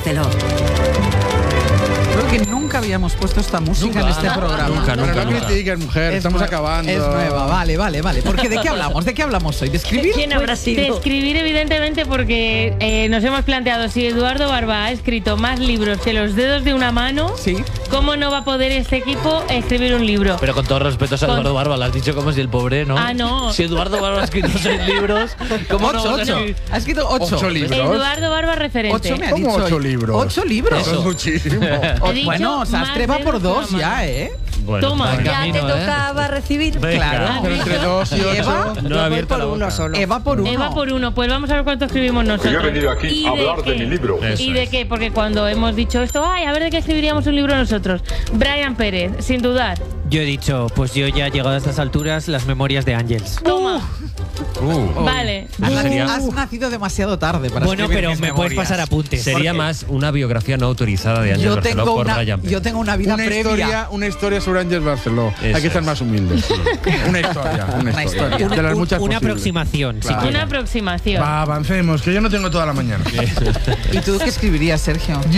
Barceló. Creo que nunca habíamos puesto esta música en este programa. Nunca. No critiques, mujer, estamos acabando. Es nueva, vale. Porque ¿de qué hablamos? ¿De qué hablamos hoy? ¿De escribir? ¿Quién habrá sido? De escribir, evidentemente, porque nos hemos planteado, si Eduardo Barba ha escrito más libros que los dedos de una mano, Sí. ¿cómo no va a poder este equipo escribir un libro? Pero con todo respeto a Eduardo Barba, lo has dicho como si el pobre, ¿no? Ah, no. Si Eduardo Barba ha escrito 6 libros, ¿cómo no vas a Ocho. escribir? Ha escrito 8. 8 libros. Eduardo Barba referente. 8 me ha ¿Cómo dicho. 8 libros? 8 libros. Eso es muchísimo. He dicho Bueno, Sastre va más por dedos 2 de una ya, mano. ¿eh? Bueno, Toma, está en Ya camino, te tocaba recibir. Venga. Claro. Pero entre 2 y ¿Y Eva? 8. No Yo ha voy abierto por la uno boca. solo. Eva por 1. Eva por 1, pues vamos a ver cuánto escribimos nosotros. Yo he venido aquí ¿Y a hablar de qué? mi libro. Eso ¿Y de es. qué? Porque cuando hemos dicho esto, ay, a ver de qué escribiríamos un libro nosotros. Brian Pérez, sin dudar. Yo he dicho, pues yo ya he llegado a estas alturas, las memorias de Ángels. Toma. Vale. Has nacido demasiado tarde para Bueno, escribir pero mis me puedes memorias. pasar apuntes. Sería más una biografía no autorizada de Ángel Yo Barceló tengo, por una, Brian Pérez. yo tengo una vida previa. Una historia sobre Ángel Barceló. Eso Hay que estar es. más humildes. Una historia. De las muchas Una posibles. aproximación, Claro. si Una quieres. aproximación. Va, avancemos, que yo no tengo toda la mañana. ¿Y tú qué escribirías, Sergio?